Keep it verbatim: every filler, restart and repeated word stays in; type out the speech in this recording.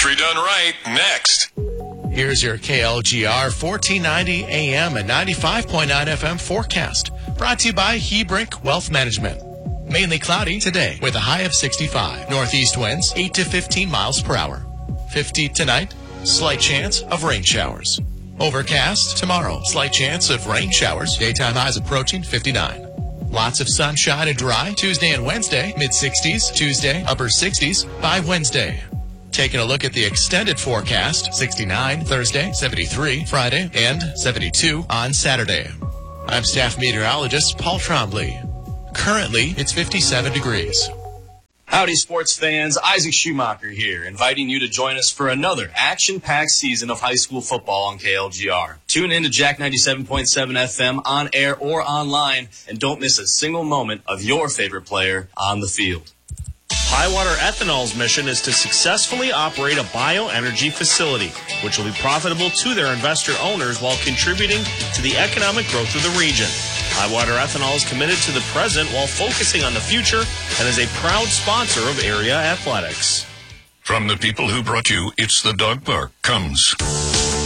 Country Done Right, next. Here's your K L G R fourteen ninety A M and ninety-five point nine F M forecast. Brought to you by Hebrink Wealth Management. Mainly cloudy today with a high of sixty-five. Northeast winds eight to fifteen miles per hour. fifty tonight. Slight chance of rain showers. Overcast tomorrow. Slight chance of rain showers. Daytime highs approaching fifty-nine. Lots of sunshine and dry Tuesday and Wednesday. mid-sixties. Tuesday, upper sixties by Wednesday. Taking a look at the extended forecast, sixty-nine Thursday, seventy-three Friday, and seventy-two on Saturday. I'm staff meteorologist Paul Trombley. Currently, it's fifty-seven degrees. Howdy, sports fans. Isaac Schumacher here, inviting you to join us for another action-packed season of high school football on K L G R. Tune in to Jack ninety-seven point seven F M on air or online, and don't miss a single moment of your favorite player on the field. Highwater Ethanol's mission is to successfully operate a bioenergy facility, which will be profitable to their investor owners while contributing to the economic growth of the region. Highwater Ethanol is committed to the present while focusing on the future and is a proud sponsor of area athletics. From the people who brought you It's the Dog Park comes